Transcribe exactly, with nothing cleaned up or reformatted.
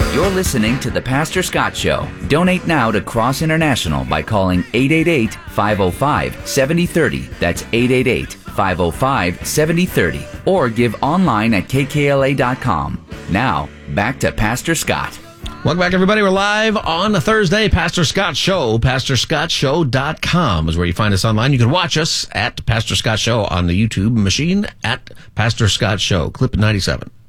You're listening to The Pastor Scott Show. Donate now to Cross International by calling eight eight eight, five oh five, seven oh three oh. That's eight eight eight, five oh five, seven oh three oh. Or give online at k k l a dot com. Now, back to Pastor Scott. Welcome back, everybody. We're live on a Thursday. Pastor Scott Show. pastor scott show dot com is where you find us online. You can watch us at Pastor Scott Show on the YouTube machine at Pastor Scott Show. Clip ninety-seven.